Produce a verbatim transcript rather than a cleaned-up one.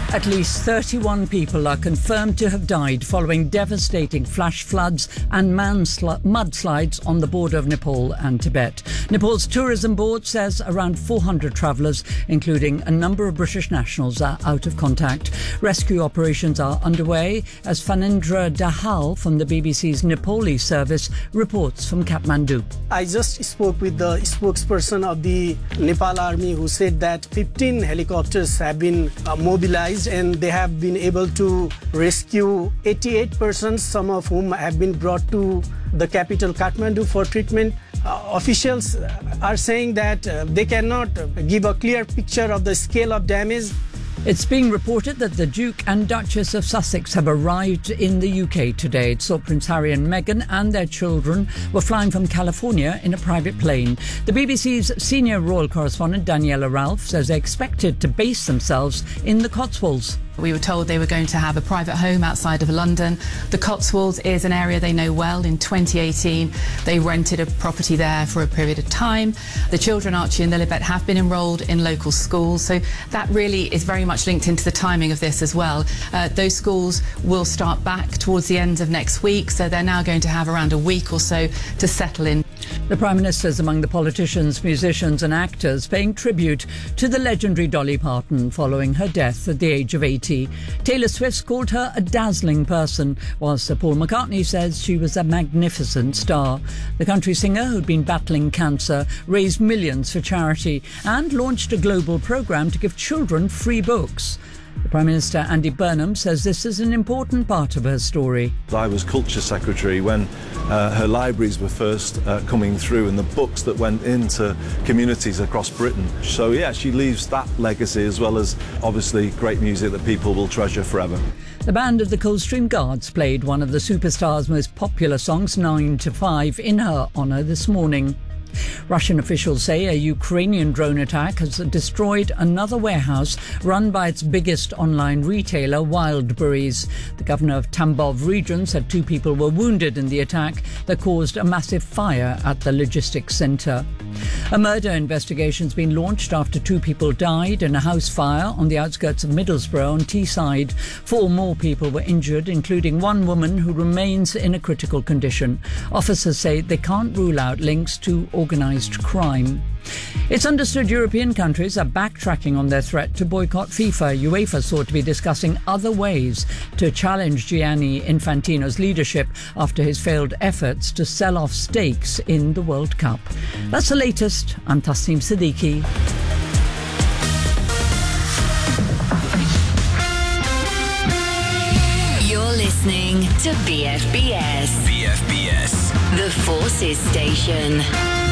At least thirty-one people are confirmed to have died following devastating flash floods and mansli- mudslides on the border of Nepal and Tibet. Nepal's tourism board says around four hundred travellers, including a number of British nationals, are out of contact. Rescue operations are underway as Phanindra Dahal from the B B C's Nepali service reports from Kathmandu. I just spoke with the spokesperson of the Nepal Army who said that fifteen helicopters have been uh, mobilized and they have been able to rescue eighty-eight persons, some of whom have been brought to the capital Kathmandu for treatment. Uh, officials are saying that uh, they cannot give a clear picture of the scale of damage. It's being reported that the Duke and Duchess of Sussex have arrived in the U K today. It saw Prince Harry and Meghan and their children were flying from California in a private plane. The B B C's senior royal correspondent Daniela Ralph says they're expected to base themselves in the Cotswolds. We were told they were going to have a private home outside of London. The Cotswolds is an area they know well. In twenty eighteen, they rented a property there for a period of time. The children, Archie and Lilibet, have been enrolled in local schools, so that really is very much linked into the timing of this as well. Uh, those schools will start back towards the end of next week, so they're now going to have around a week or so to settle in. The Prime Minister is among the politicians, musicians and actors paying tribute to the legendary Dolly Parton following her death at the age of eighty. Taylor Swift called her a dazzling person, whilst Sir Paul McCartney says she was a magnificent star. The country singer, who'd been battling cancer, raised millions for charity and launched a global programme to give children free books. The Prime Minister, Andy Burnham, says this is an important part of her story. I was Culture Secretary when uh, her libraries were first uh, coming through and the books that went into communities across Britain. So, yeah, she leaves that legacy as well as, obviously, great music that people will treasure forever. The band of the Coldstream Guards played one of the superstar's most popular songs, nine to five, in her honour this morning. Russian officials say a Ukrainian drone attack has destroyed another warehouse run by its biggest online retailer, Wildberries. The governor of Tambov region said two people were wounded in the attack that caused a massive fire at the logistics centre. A murder investigation has been launched after two people died in a house fire on the outskirts of Middlesbrough on Teesside. Four more people were injured, including one woman who remains in a critical condition. Officers say they can't rule out links to organised crime. It's understood European countries are backtracking on their threat to boycott FIFA. UEFA is thought to be discussing other ways to challenge Gianni Infantino's leadership after his failed efforts to sell off stakes in the World Cup. That's the latest. I'm Tasneem Siddiqui. You're listening to B F B S. B F B S. The Forces Station.